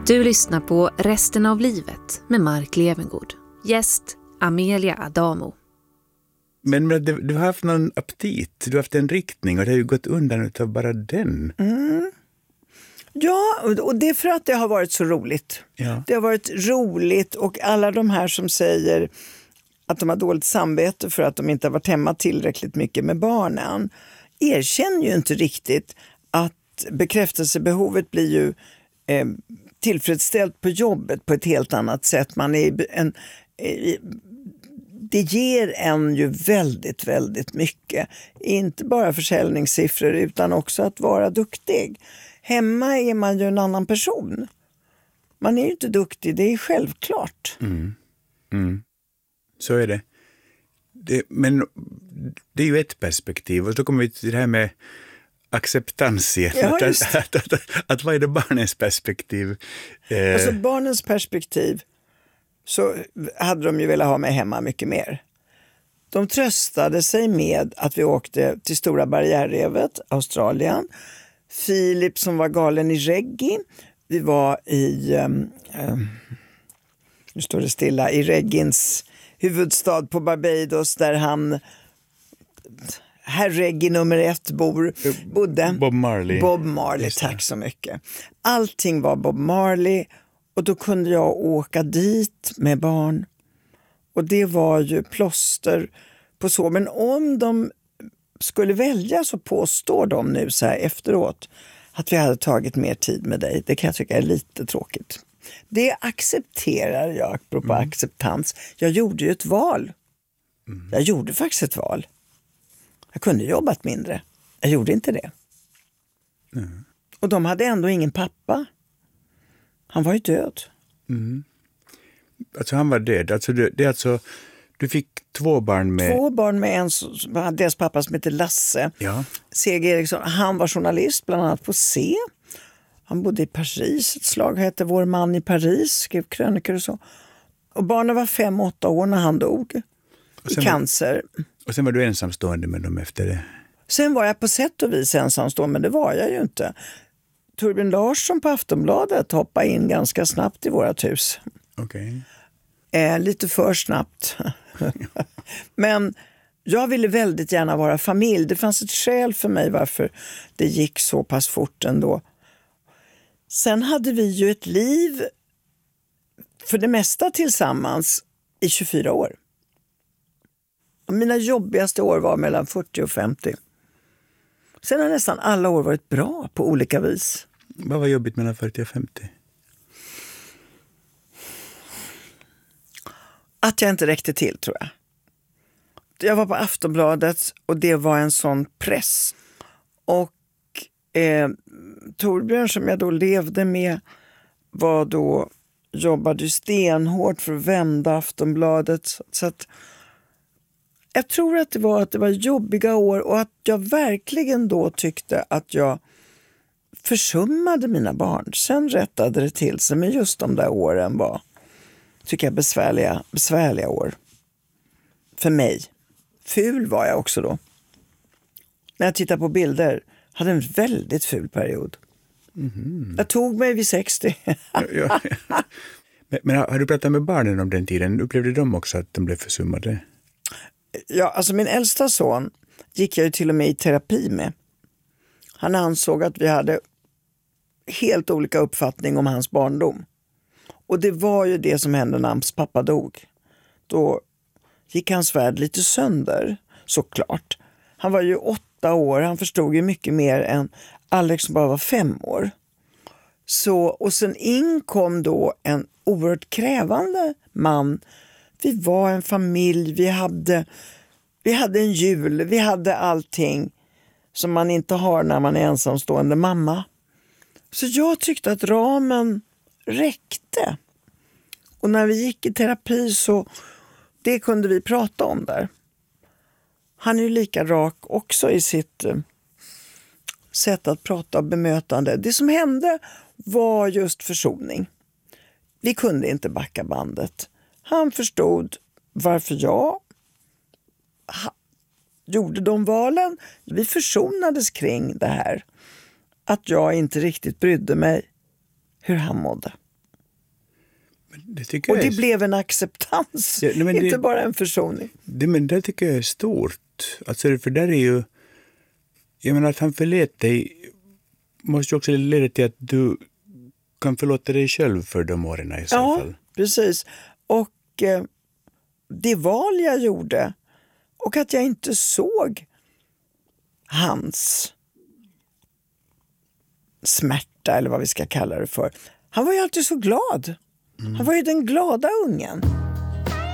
Du lyssnar på Resten av livet med Mark Levengood. Gäst Amelia Adamo. Men du har haft någon aptit, du har haft en riktning och det har ju gått undan utav bara den. Ja, och det är för att det har varit så roligt. Ja. Det har varit roligt och alla de här som säger att de har dåligt samvete för att de inte har varit hemma tillräckligt mycket med barnen erkänner ju inte riktigt att bekräftelsebehovet blir ju tillfredsställt på jobbet på ett helt annat sätt. Det ger en ju väldigt, väldigt mycket. Inte bara försäljningssiffror utan också att vara duktig. Hemma är man ju en annan person. Man är ju inte duktig, det är självklart. Så är det. Men det är ju ett perspektiv och så kommer vi till det här med acceptans igen. Ja, att vad är det barnens perspektiv? Alltså barnens perspektiv så hade de ju velat ha mig hemma mycket mer. De tröstade sig med att vi åkte till Stora barriärrevet, Australien. Filip som var galen i reggae. Vi var i, nu står det stilla, i reggains huvudstad på Barbados där herr reggae nummer 1 bodde. Bob Marley. Bob Marley, tack så mycket. Allting var Bob Marley och då kunde jag åka dit med barn. Och det var ju plåster på så. Men om de skulle välja så påstår de nu så här efteråt att vi hade tagit mer tid med dig. Det kan jag tycka är lite tråkigt. Det accepterar jag, apropå acceptans. Jag gjorde ju ett val. Jag gjorde faktiskt ett val. Jag kunde jobbat mindre. Jag gjorde inte det. Och de hade ändå ingen pappa. Han var ju död. Alltså han var död. Alltså det är alltså, du fick 2 barn med... 2 barn med deras pappa som heter Lasse. Ja. C.G. Eriksson. Han var journalist bland annat på C. Han bodde i Paris. Ett slag hette Vår man i Paris. Skrev krönikor och så. Och barnen var 5-8 år när han dog. I cancer. Och sen var du ensamstående med dem efter det? Sen var jag på sätt och vis ensamstående, men det var jag ju inte. Torbjörn Larsson på Aftonbladet hoppade in ganska snabbt i vårat hus. Okej. Lite för snabbt. Men jag ville väldigt gärna vara familj. Det fanns ett skäl för mig varför det gick så pass fort ändå. Sen hade vi ju ett liv för det mesta tillsammans i 24 år. Mina jobbigaste år var mellan 40 och 50. Sen har nästan alla år varit bra på olika vis. Vad var jobbigt mellan 40 och 50? Att jag inte räckte till, tror jag. Jag var på Aftonbladet och det var en sån press. Och Torbjörn som jag då levde med jobbade stenhårt för att vända Aftonbladet. Så att jag tror att det var jobbiga år och att jag verkligen då tyckte att jag försummade mina barn. Sen rättade det till sig, men just de där åren var, tycker jag, besvärliga år. För mig. Ful var jag också då. När jag tittar på bilder hade en väldigt ful period. Jag tog mig vid 60. Ja. Men har du pratat med barnen om den tiden? Upplevde de också att de blev försummade? Ja, alltså min äldsta son gick jag ju till och med i terapi med. Han ansåg att vi hade helt olika uppfattning om hans barndom. Och det var ju det som hände när hans pappa dog. Då gick hans värld lite sönder, såklart. Han var ju 8 år, han förstod ju mycket mer än Alex som bara var 5 år. Så, och sen inkom då en oerhört krävande man. Vi var en familj, vi hade en jul, vi hade allting som man inte har när man är ensamstående mamma. Så jag tyckte att ramen räckte. Och när vi gick i terapi så det kunde vi prata om där. Han är ju lika rak också i sitt sätt att prata och bemötande. Det som hände var just försoning. Vi kunde inte backa bandet. Han förstod varför jag gjorde de valen. Vi försonades kring det här. Att jag inte riktigt brydde mig hur han mådde. Det tycker Och jag det blev en acceptans, Ja, nej, men inte bara en försoning. Men det tycker jag är stort. Alltså, för där är ju... Jag menar att han förlät dig måste ju också leda till att du kan förlåta dig själv för de åren i så fall. Ja, precis. Och det val jag gjorde och att jag inte såg hans smärta eller vad vi ska kalla det för. Han var ju alltid så glad. Han var ju den glada ungen.